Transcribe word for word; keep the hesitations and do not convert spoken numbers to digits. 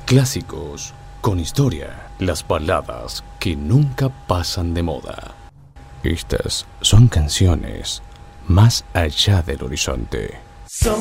Clásicos con historia, las baladas que nunca pasan de moda. Estas son canciones más allá del horizonte. So